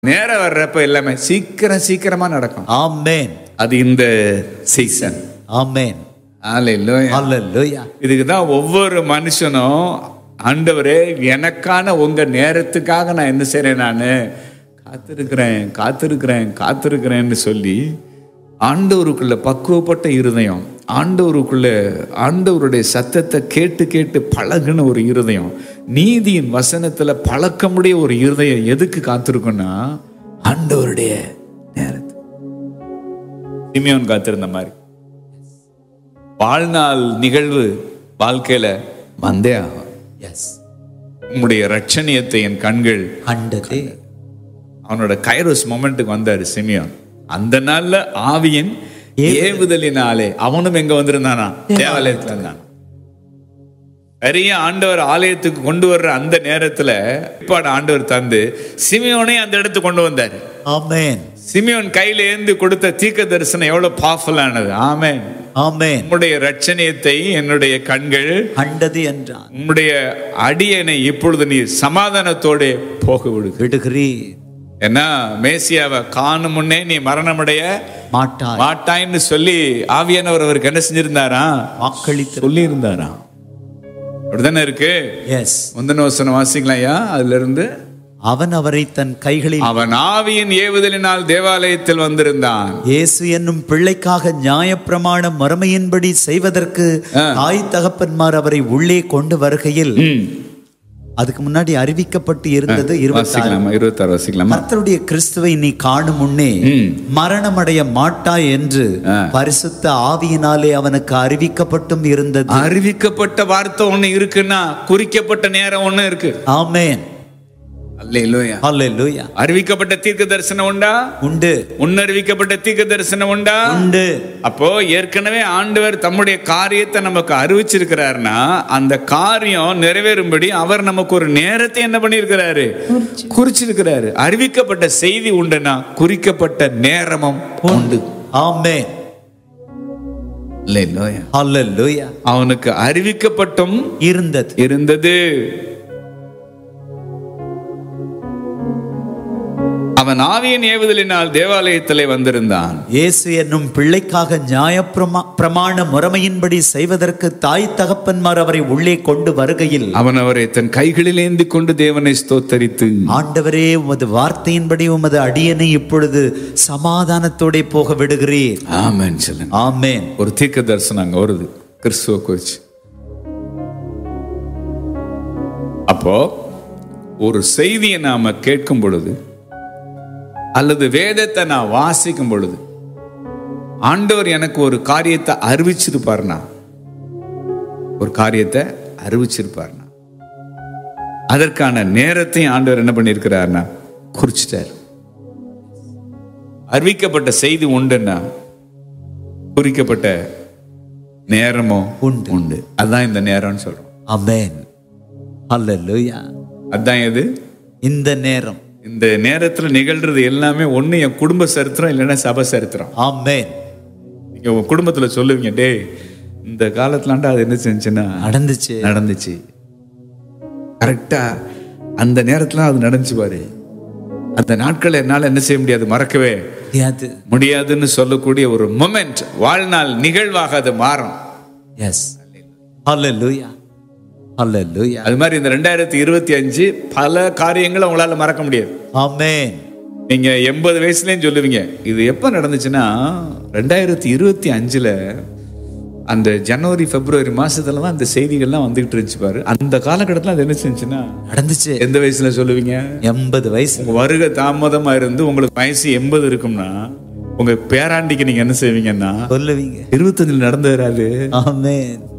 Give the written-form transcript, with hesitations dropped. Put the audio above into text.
நேரம் வர்றப்ப எல்லாமே சீக்கிரமா நடக்கும். ஆமென். அது இந்த சீசன். ஆமென். ஹல்லேலூயா. ஹல்லேலூயா. இதுக்கு தான் ஒவ்வொரு மனுஷனும், ஆண்டவரே எனக்கான உங்க நேரத்துக்காக நான் என்ன செய்றேன், நான் காத்திருக்கிறேன்னு சொல்லி ஆண்டவருக்குள்ள பக்குவப்பட்ட இருதயம், ஆண்டவருடைய சத்தத்தை கேட்டு கேட்டு பழகுன ஒரு இருதயம், நீதியின் வசனத்துல பழக்கமுடைய ஒரு இருதயம் எதுக்கு காத்திருக்குன்னா ஆண்டவருடைய நேரத்து. சிமியோன் காத்திருந்த மாதிரி வாழ்நாள் நிகழ்வு வாழ்க்கையில வந்தே ஆகும். எஸ். உம்முடைய ரட்சணியத்தை என் கண்கள் கண்டதே. அவனோட கைரோஸ் மொமெண்ட்டுக்கு வந்தாரு சிமியோன். அந்த நாள்ல ஆவியின் ஏவுதலினாலே அவனும் எங்க வந்திருந்தானா, தேவாலயத்துல இருந்தான். பெரிய ஆண்டவர் ஆலயத்துக்கு கொண்டு வர்ற அந்த நேரத்துல ஆண்டவர் தந்து சிமியோனை அந்த இடத்துக்கு கொண்டு வந்தாரு. ஆமென். சிமியோன் கையில ஏந்தி கொடுத்த தீர்க்க தரிசனம் எவ்வளவு பவர்ஃபுல்லானது. ஆமென். ஆமென். உம்முடைய ரட்சணியத்தை என்னுடைய கண்கள் கண்டது என்றான். உம்முடைய அடியனை இப்பொழுது நீ சமாதானத்தோட போக விடுகிறீர். ஏன்னா மேசியாவை காணும் முன்னே நீ மரணமடைய மாட்டாய்ன்னு சொல்லி ஆவியானவர் அவருக்கு என்ன செஞ்சிருந்தாரா, வாக்களித்து சொல்லி இருந்தாரா. அப்படித்தானே இருக்கு. எஸ். முந்தின வசனம் வாசிக்கலையா? அதுல இருந்து அவன் அவரை தன் கைகளில், அவன் ஆவியின் ஏவுதலினால் தேவாலயத்தில் வந்திருந்தான். இயேசு என்னும் பிள்ளைக்காக நியாயப்பிரமாண மறுமையின்படி செய்வதற்கு தாய் தகப்பன்மார் அவரை உள்ளே கொண்டு வருகையில், அதுக்கு முன்னாடி அறிவிக்கப்பட்டு இருந்தது 26. கர்த்தருடைய கிறிஸ்துவை நீ காணும் முன்னே மரணமடைய மாட்டாய் என்று பரிசுத்த ஆவியினாலே அவனுக்கு அறிவிக்கப்பட்டும் இருந்தது. அறிவிக்கப்பட்ட வார்த்தை ஒண்ணு இருக்குன்னா குறிக்கப்பட்ட நேரம் ஒண்ணு இருக்கு. ஆமென். அல்லேலூயா. அல்லேலூயா. அறிவிக்கப்பட்ட தீர்க்க தரிசனம் உண்டா? உண்டு. முன்னறிவிக்கப்பட்ட தீர்க்க தரிசனம் உண்டா? உண்டு. அப்போ ஏற்கனவே ஆண்டவர் தம்முடைய காரியத்தை நமக்கு அறிவிச்சிருக்கிறார்னா அந்த காரியம் நிறைவேறும்படி அவர் நமக்கு ஒரு நேரத்தை என்ன பண்ணிருக்கிறாரு, குறிச்சிருக்கிறாரு. அறிவிக்கப்பட்ட செய்தி உண்டுனா குறிக்கப்பட்ட நேரமும் உண்டு. ஆமென். அல்லேலூயா. அல்லேலூயா. அவனுக்கு அறிவிக்கப்பட்டும் இருந்தது. அவன் ஆவியின் ஏவுதலினால் தேவாலயத்திலே வந்திருந்தான். இயேசு என்னும் பிள்ளைக்காக நியாயப்பிரமாண முறைமையின்படி செய்வதற்கு தாய் தகப்பன்மார் அவரை உள்ளே கொண்டு வருகையில், அவன் அவரை தன் கைகளில் ஏந்தி கொண்டு தேவனை ஸ்தோத்தரித்து, ஆண்டவரே உமது வார்த்தையின்படி உமது அடியனை இப்பொழுது சமாதானத்தோட போக விடுகிறீர். ஆமென் சொல்லுங்க. ஆமென். ஒரு தீர்க்க தரிசனம் அங்க வருது கிறிஸ்துவ குறிச்சு. அப்போ ஒரு செய்தியை நாம கேட்கும் பொழுது அல்லது வேதத்தை நான் வாசிக்கும் பொழுது ஆண்டவர் எனக்கு ஒரு காரியத்தை அறிவிச்சிருப்பார்னா, அதற்கான நேரத்தையும் ஆண்டவர் என்ன பண்ணிருக்கிறார்னா குறிச்சிட்டார். அறிவிக்கப்பட்ட செய்தி உண்டுன்னா குறிக்கப்பட்ட நேரமும் உண்டு. அதான் இந்த நேரம்னு சொல்றோம். ஆமென். அல்லேலூயா. அதான் எது இந்த நேரம். இந்த நேரத்துல நிகழ்றது எல்லாமே ஒண்ணு என் குடும்ப சரித்திரம் இல்லைன்னா சபை சரித்திரம். ஆமென். நீங்க உங்க குடும்பத்துல சொல்லுவீங்க, டே இந்த காலத்துலாண்டா அது என்ன செஞ்சுன்னா நடந்துச்சு கரெக்டா அந்த நேரத்துல அது நடந்துச்சு பாரு. அந்த நாட்கள் என்னால என்ன செய்ய முடியாது, மறக்கவே முடியாதுன்னு சொல்லக்கூடிய ஒரு மொமெண்ட், வாழ்நாள் நிகழ்வாக அது மாறும். எஸ். ஹல்லேலூயா. ஹல்லேலூயா. அது மாதிரி இந்த 2025 பல காரியங்களை உங்களால மறக்க முடியாது. ஆமென். நீங்க 80 வயசுலயும் சொல்லுவீங்க, இது எப்ப நடந்துச்சுன்னா 2025ல அந்த ஜனவரி பிப்ரவரி மாசத்துல தான் அந்த செய்திகள்லாம் வந்துகிட்டு இருந்துச்சு பாரு. அந்த காலகட்டத்தில் அது என்ன செஞ்சுன்னா நடந்துச்சு. எந்த வயசுல சொல்லுவீங்க? 80 வயசு. உங்க வருகை தாமதமா இருந்து உங்களுக்கு வயசு 80 இருக்கும்னா உங்க பேராண்டிக்கு நீங்க என்ன செய்வீங்கன்னா சொல்லுவீங்க 25 நடந்துறாரு. ஆமென்.